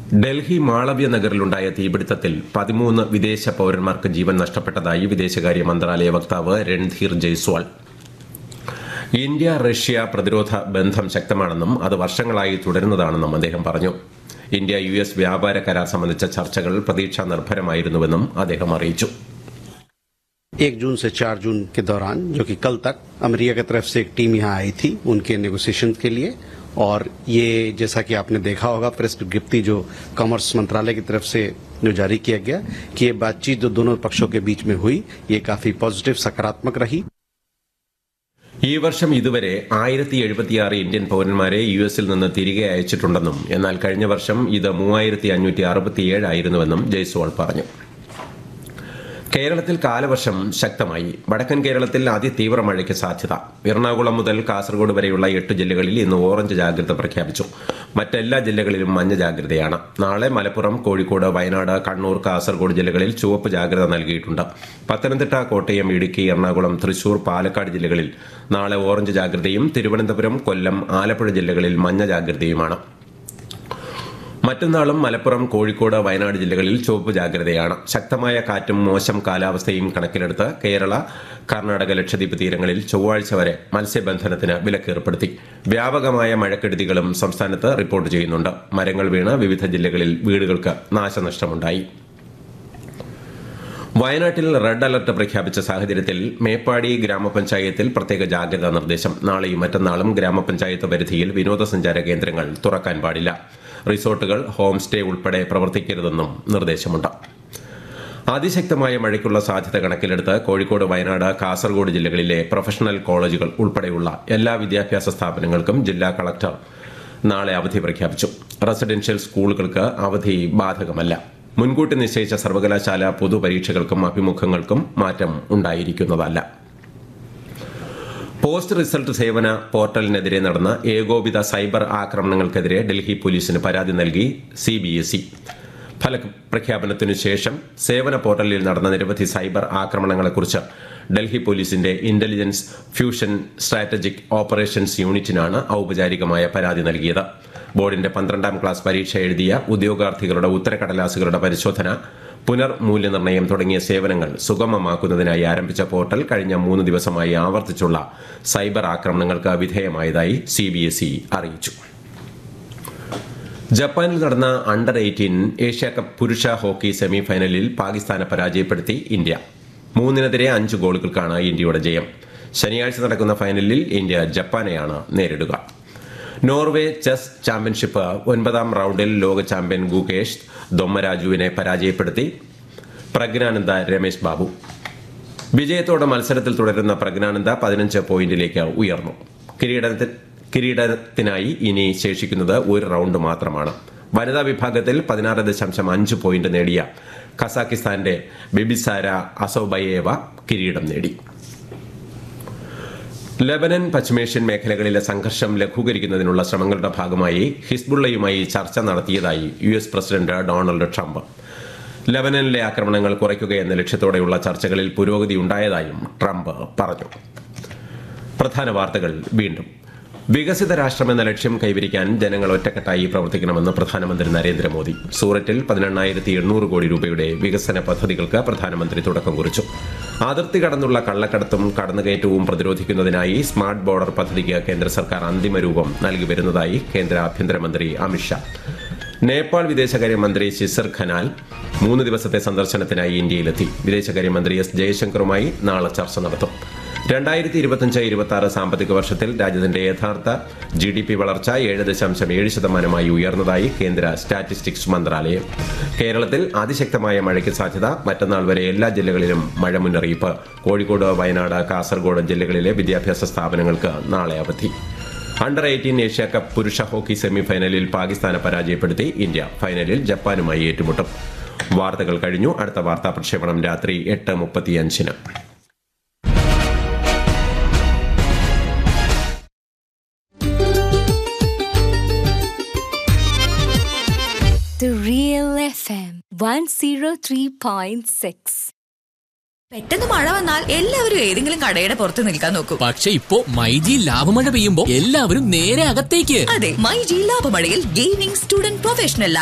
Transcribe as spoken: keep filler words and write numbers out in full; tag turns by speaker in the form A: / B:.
A: ഡൽഹി മാളവ്യ നഗറിലുണ്ടായ തീപിടുത്തത്തിൽ പതിമൂന്ന് വിദേശ പൌരന്മാർക്ക് ജീവൻ നഷ്ടപ്പെട്ടതായി വിദേശകാര്യ മന്ത്രാലയ വക്താവ് രൺധീർ ജയ്സ്വാൾ. ഇന്ത്യ റഷ്യ പ്രതിരോധ ബന്ധം ശക്തമാണെന്നും അത് വർഷങ്ങളായി തുടരുന്നതാണെന്നും അദ്ദേഹം പറഞ്ഞു. ഇന്ത്യ യു എസ് വ്യാപാര കരാർ സംബന്ധിച്ച ചർച്ചകൾ പ്രതീക്ഷാ നിർഭരമായിരുന്നുവെന്നും അദ്ദേഹം അറിയിച്ചു.
B: एक जून से चार जून के दौरान, जो कि कल तक अमेरिका की तरफ से एक टीम यहाँ आई थी उनके नेगोशिएशन के लिए, और ये जैसा कि आपने देखा होगा प्रेस विज्ञप्ति जो कॉमर्स मंत्रालय की तरफ से जो जारी किया गया कि ये बातचीत जो दोनों पक्षों के बीच में हुई ये काफी पॉजिटिव सकारात्मक रही.
A: ഈ വർഷം ഇതുവരെ ആയിരത്തി എഴുപത്തിയാറ് ഇന്ത്യൻ പൌരന്മാരെ യു എസിൽ നിന്ന് തിരികെ അയച്ചിട്ടുണ്ടെന്നും എന്നാൽ കഴിഞ്ഞ വർഷം ഇത് മൂവായിരത്തി അഞ്ഞൂറ്റി അറുപത്തിയേഴ് ആയിരുന്നുവെന്നും ജയ്സ്വാൾ പറഞ്ഞു. കേരളത്തിൽ കാലവർഷം ശക്തമായി. വടക്കൻ കേരളത്തിൽ അതിതീവ്ര മഴയ്ക്ക് സാധ്യത. എറണാകുളം മുതൽ കാസർഗോഡ് വരെയുള്ള എട്ട് ജില്ലകളിൽ ഇന്ന് ഓറഞ്ച് ജാഗ്രത പ്രഖ്യാപിച്ചു. മറ്റെല്ലാ ജില്ലകളിലും മഞ്ഞ ജാഗ്രതയാണ്. നാളെ മലപ്പുറം, കോഴിക്കോട്, വയനാട്, കണ്ണൂർ, കാസർഗോഡ് ജില്ലകളിൽ ചുവപ്പ് ജാഗ്രത നൽകിയിട്ടുണ്ട്. പത്തനംതിട്ട, കോട്ടയം, ഇടുക്കി, എറണാകുളം, തൃശൂർ, പാലക്കാട് ജില്ലകളിൽ നാളെ ഓറഞ്ച് ജാഗ്രതയും തിരുവനന്തപുരം, കൊല്ലം, ആലപ്പുഴ ജില്ലകളിൽ മഞ്ഞ ജാഗ്രതയുമാണ്. മറ്റന്നാളും മലപ്പുറം, കോഴിക്കോട്, വയനാട് ജില്ലകളിൽ ചുവപ്പ് ജാഗ്രതയാണ്. ശക്തമായ കാറ്റും മോശം കാലാവസ്ഥയും കണക്കിലെടുത്ത് കേരള, കർണാടക, ലക്ഷദ്വീപ് തീരങ്ങളിൽ ചൊവ്വാഴ്ച വരെ മത്സ്യബന്ധനത്തിന് വിലക്കേർപ്പെടുത്തി. വ്യാപകമായ മഴക്കെടുതികളും സംസ്ഥാനത്ത് റിപ്പോർട്ട് ചെയ്യുന്നുണ്ട്. മരങ്ങൾ വീണ് വിവിധ ജില്ലകളിൽ വീടുകൾക്ക് നാശനഷ്ടമുണ്ടായി. വയനാട്ടിൽ റെഡ് അലർട്ട് പ്രഖ്യാപിച്ച സാഹചര്യത്തിൽ മേപ്പാടി ഗ്രാമപഞ്ചായത്തിൽ പ്രത്യേക ജാഗ്രതാ നിർദ്ദേശം. നാളെയും മറ്റന്നാളും ഗ്രാമപഞ്ചായത്ത് പരിധിയിൽ വിനോദസഞ്ചാര കേന്ദ്രങ്ങൾ തുറക്കാൻ പാടില്ല. റിസോർട്ടുകൾ, ഹോം സ്റ്റേ ഉൾപ്പെടെ പ്രവർത്തിക്കരുതെന്നും നിർദ്ദേശമുണ്ട്. അതിശക്തമായ മഴയ്ക്കുള്ള സാധ്യത കണക്കിലെടുത്ത് കോഴിക്കോട്, വയനാട്, കാസർഗോഡ് ജില്ലകളിലെ പ്രൊഫഷണൽ കോളേജുകൾ ഉൾപ്പെടെയുള്ള എല്ലാ വിദ്യാഭ്യാസ സ്ഥാപനങ്ങൾക്കും ജില്ലാ കളക്ടർ നാളെ അവധി പ്രഖ്യാപിച്ചു. റെസിഡൻഷ്യൽ സ്കൂളുകൾക്ക് അവധി ബാധകമല്ല. മുൻകൂട്ടി നിശ്ചയിച്ച സർവകലാശാല പൊതുപരീക്ഷകൾക്കും അഭിമുഖങ്ങൾക്കും മാറ്റം ഉണ്ടായിരിക്കുന്നതല്ല. പോസ്റ്റ് റിസൾട്ട് സേവന പോർട്ടലിനെതിരെ നടന്ന ഏകോപിത സൈബർ ആക്രമണങ്ങൾക്കെതിരെ ഡൽഹി പോലീസിന് പരാതി നൽകി സി ബി എസ് ഇ. ഫലപ്രഖ്യാപനത്തിനു ശേഷം സേവന പോർട്ടലിൽ നടന്ന നിരവധി സൈബർ ആക്രമണങ്ങളെക്കുറിച്ച് ഡൽഹി പോലീസിന്റെ ഇന്റലിജൻസ് ഫ്യൂഷൻ സ്ട്രാറ്റജിക് ഓപ്പറേഷൻസ് യൂണിറ്റിനാണ് ഔപചാരികമായ പരാതി നൽകിയത്. ബോർഡിന്റെ പന്ത്രണ്ടാം ക്ലാസ് പരീക്ഷ എഴുതിയ ഉദ്യോഗാർത്ഥികളുടെ ഉത്തരക്കടലാസുകളുടെ പരിശോധന, പുനർമൂല്യനിർണ്ണയം തുടങ്ങിയ സേവനങ്ങൾ സുഗമമാക്കുന്നതിനായി ആരംഭിച്ച പോർട്ടൽ കഴിഞ്ഞ മൂന്ന് ദിവസമായി ആവർത്തിച്ചുള്ള സൈബർ ആക്രമണങ്ങൾക്ക് വിധേയമായതായി സി ബി എസ് ഇ അറിയിച്ചു. ജപ്പാനിൽ നടന്ന അണ്ടർ എയ്റ്റീൻ ഏഷ്യാകപ്പ് പുരുഷ ഹോക്കി സെമി ഫൈനലിൽ പാകിസ്ഥാനെ പരാജയപ്പെടുത്തി ഇന്ത്യ. മൂന്നിനെതിരെ അഞ്ച് ഗോളുകൾക്കാണ് ഇന്ത്യയുടെ ജയം. ശനിയാഴ്ച നടക്കുന്ന ഫൈനലിൽ ഇന്ത്യ ജപ്പാനെയാണ് നേരിടുക. നോർവേ ചെസ് ചാമ്പ്യൻഷിപ്പ് ഒൻപതാം റൌണ്ടിൽ ലോക ചാമ്പ്യൻ ഗുകേഷ് ദൊമ്മരാജുവിനെ പരാജയപ്പെടുത്തി പ്രജ്ഞാനന്ദ രമേശ് ബാബു. വിജയത്തോടെ മത്സരത്തിൽ തുടരുന്ന പ്രജ്ഞാനന്ദ പതിനഞ്ച് പോയിന്റിലേക്ക് ഉയർന്നു. കിരീടത്തിനായി ഇനി ശേഷിക്കുന്നത് ഒരു റൌണ്ട് മാത്രമാണ്. വനിതാ വിഭാഗത്തിൽ പതിനാറ് ദശാംശം അഞ്ച് പോയിന്റ് നേടിയ കസാക്കിസ്ഥാന്റെ ബിബിസാര അസോബയേവ കിരീടം നേടി. ലെബനൻ, പശ്ചിമേഷ്യൻ മേഖലകളിലെ സംഘർഷം ലഘൂകരിക്കുന്നതിനുള്ള ശ്രമങ്ങളുടെ ഭാഗമായി ഹിസ്ബുള്ളയുമായി ചർച്ച നടത്തിയതായി U S president Donald Trump. ലെബനനിലെ ആക്രമണങ്ങൾ കുറയ്ക്കുകയെന്ന ലക്ഷ്യത്തോടെയുള്ള ചർച്ചകളിൽ പുരോഗതി ഉണ്ടായതായും ട്രംപ് പറഞ്ഞു. പ്രധാന വാർത്തകൾ വീണ്ടും. വികസിത രാഷ്ട്രമെന്ന ലക്ഷ്യം കൈവരിക്കാൻ ജനങ്ങൾ ഒറ്റക്കെട്ടായി പ്രവർത്തിക്കണമെന്ന് പ്രധാനമന്ത്രി നരേന്ദ്രമോദി. സൂററ്റിൽ പതിനെണ്ണായിരത്തി എണ്ണൂറ് കോടി രൂപയുടെ വികസന പദ്ധതികൾക്ക് പ്രധാനമന്ത്രി തുടക്കം കുറിച്ചു. അതിർത്തി കടന്നുള്ള കള്ളക്കടത്തും കടന്നുകയറ്റവും പ്രതിരോധിക്കുന്നതിനായി സ്മാർട്ട് ബോർഡർ പദ്ധതിക്ക് കേന്ദ്ര സർക്കാർ അന്തിമ രൂപം നൽകി വരുന്നതായി കേന്ദ്ര ആഭ്യന്തരമന്ത്രി അമിത്ഷാ. നേപ്പാൾ വിദേശകാര്യമന്ത്രി ശിശിർ ഖനാൽ മൂന്ന് ദിവസത്തെ സന്ദർശനത്തിനായി ഇന്ത്യയിലെത്തി. വിദേശകാര്യമന്ത്രി എസ് ജയശങ്കറുമായി നാളെ ചർച്ച നടത്തും. രണ്ടായിരത്തി ഇരുപത്തിയഞ്ച് ഇരുപത്തി ആറ് സാമ്പത്തിക വർഷത്തിൽ രാജ്യത്തിന്റെ യഥാർത്ഥ ജി ഡി പി വളർച്ച ഏഴ് ദശാംശം ഏഴ് ശതമാനമായി ഉയർന്നതായി കേന്ദ്ര സ്റ്റാറ്റിസ്റ്റിക്സ് മന്ത്രാലയം. കേരളത്തിൽ അതിശക്തമായ മഴയ്ക്ക് സാധ്യത. മറ്റന്നാൾ വരെ എല്ലാ ജില്ലകളിലും മഴ മുന്നറിയിപ്പ്. കോഴിക്കോട്, വയനാട്, കാസർഗോഡ് ജില്ലകളിലെ വിദ്യാഭ്യാസ സ്ഥാപനങ്ങൾക്ക് നാളെ അവധി. അണ്ടർ എയ്റ്റീൻ ഏഷ്യാകപ്പ് പുരുഷ ഹോക്കി സെമി ഫൈനലിൽ പാകിസ്ഥാനെ പരാജയപ്പെടുത്തി ഇന്ത്യ. ഫൈനലിൽ ജപ്പാനുമായി ഏറ്റുമുട്ടും. വാർത്തകൾ കഴിഞ്ഞു. അടുത്ത വാർത്താ പ്രക്ഷേപണം രാത്രി എട്ട് മുപ്പത്തിയഞ്ചിന്.
C: The Real F M one oh three point six.
D: പെട്ടെന്ന് മഴ വന്നാൽ എല്ലാവരും ഏതെങ്കിലും കടയുടെ പുറത്ത് നിൽക്കാൻ നോക്കും.
E: പക്ഷെ ഇപ്പോ മൈജി ലാഭമഴ പെയ്യുമ്പോ എല്ലാവരും നേരെ അകത്തേക്ക്.
D: അതെ, മൈജി ലാഭമഴയിൽ ഗെയിമിംഗ്, സ്റ്റുഡന്റ്, പ്രൊഫഷണൽ